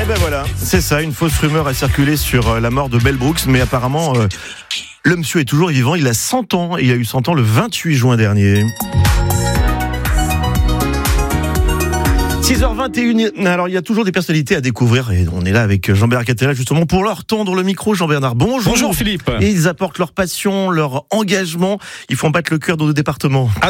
Eh ben voilà, c'est ça, une fausse rumeur a circulé sur la mort de Mel Brooks, mais apparemment, le monsieur est toujours vivant, il a 100 ans, il a eu 100 ans le 28 juin dernier. 6h21, alors il y a toujours des personnalités à découvrir et on est là avec Jean-Bernard Catella justement pour leur tendre le micro. Jean-Bernard, bonjour. Bonjour Philippe. Et ils apportent leur passion, leur engagement, ils font battre le cœur dans nos départements. À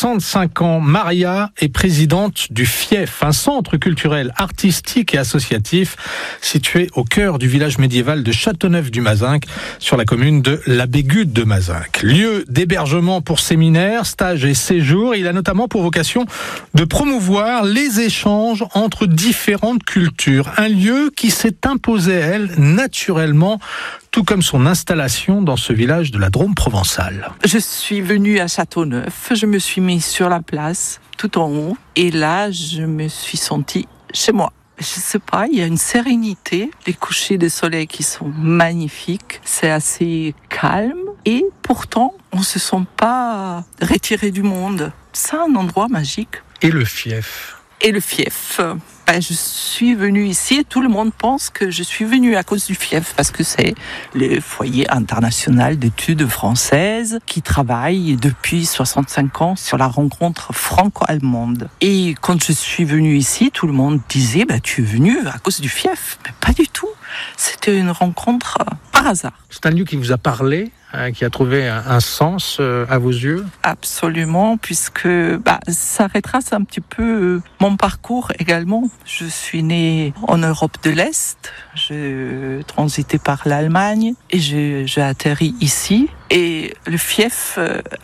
65 ans, Maria est présidente du FIEF, un centre culturel, artistique et associatif situé au cœur du village médiéval de Châteauneuf-du-Mazinc, sur la commune de la Bégude de Mazinc. Lieu d'hébergement pour séminaires, stages et séjours, il a notamment pour vocation de promouvoir les échanges entre différentes cultures. Un lieu qui s'est imposé à elle naturellement, tout comme son installation dans ce village de la Drôme provençale. Je suis venue à Châteauneuf, je me suis mise sur la place, tout en haut, et là, je me suis sentie chez moi. Je sais pas, il y a une sérénité, les couchers de soleil qui sont magnifiques, c'est assez calme, et pourtant, on se sent pas retiré du monde. C'est un endroit magique. Et le FIEF ? Et le FIEF, je suis venue ici et tout le monde pense que je suis venue à cause du FIEF parce que c'est le foyer international d'études françaises qui travaille depuis 65 ans sur la rencontre franco-allemande. Et quand je suis venue ici, tout le monde disait tu es venue à cause du FIEF. Mais pas du tout. C'était une rencontre par hasard. C'est un lieu qui vous a parlé, qui a trouvé un sens à vos yeux ? Absolument, puisque ça retrace un petit peu mon parcours également. Je suis née en Europe de l'Est, j'ai transité par l'Allemagne et j'ai atterri ici. Et le FIEF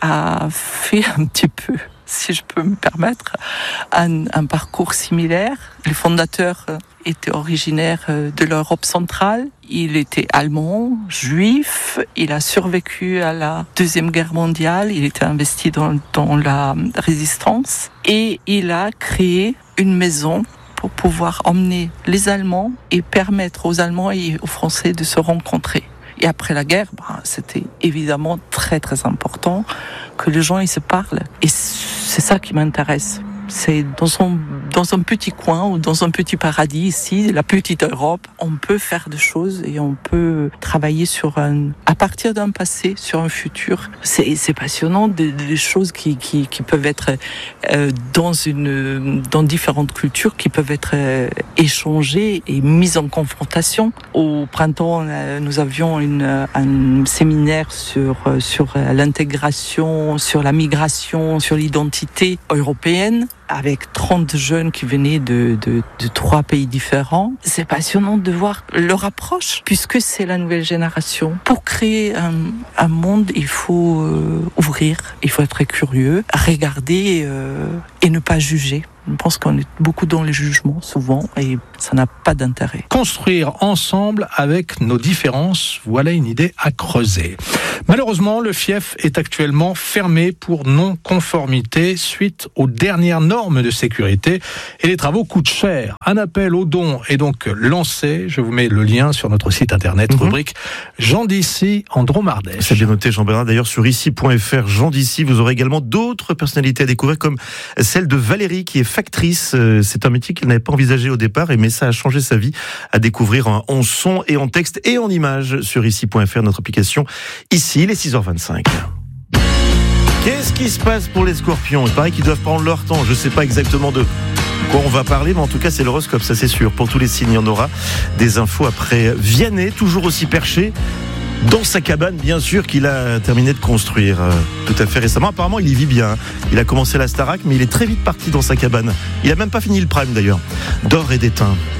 a fait un petit peu, si je peux me permettre, un parcours similaire. Les fondateurs étaient originaires de l'Europe centrale. Il était allemand, juif. Il a survécu à la Deuxième Guerre mondiale. Il était investi dans la résistance. Et il a créé une maison pour pouvoir emmener les Allemands et permettre aux Allemands et aux Français de se rencontrer. Et après la guerre, c'était évidemment très très important que les gens ils se parlent. Et c'est ça qui m'intéresse. C'est dans un petit coin ou dans un petit paradis ici, la petite Europe, on peut faire des choses et on peut travailler à partir d'un passé sur un futur. C'est passionnant des choses qui peuvent être dans différentes cultures qui peuvent être échangées et mises en confrontation. Au printemps, nous avions un séminaire sur l'intégration, sur la migration, sur l'identité européenne, avec 30 jeunes qui venaient de 3 pays différents. C'est passionnant de voir leur approche, puisque c'est la nouvelle génération. Pour créer un monde, il faut ouvrir, il faut être curieux, regarder et ne pas juger. Je pense qu'on est beaucoup dans les jugements, souvent, et ça n'a pas d'intérêt. Construire ensemble avec nos différences, voilà une idée à creuser. Malheureusement, le FIEF est actuellement fermé pour non-conformité suite aux dernières normes de sécurité et les travaux coûtent cher. Un appel aux dons est donc lancé. Je vous mets le lien sur notre site internet, rubrique Jean d'Issy en Drôme-Ardèche. C'est bien noté, Jean-Bernard. D'ailleurs, sur ici.fr, Jean d'Issy, vous aurez également d'autres personnalités à découvrir, comme celle de Valérie, qui est factrice. C'est un métier qu'elle n'avait pas envisagé au départ, mais ça a changé sa vie. À découvrir en son et en texte et en images sur ici.fr, notre application Ici, il est 6h25. Qu'est-ce qui se passe pour les scorpions ? Il paraît qu'ils doivent prendre leur temps. Je ne sais pas exactement de quoi on va parler, mais en tout cas, c'est l'horoscope, ça c'est sûr. Pour tous les signes, il y en aura des infos après Vianney, toujours aussi perché dans sa cabane, bien sûr, qu'il a terminé de construire tout à fait récemment. Apparemment, il y vit bien. Il a commencé la Starac, mais il est très vite parti dans sa cabane. Il n'a même pas fini le prime, d'ailleurs. D'or et d'étain.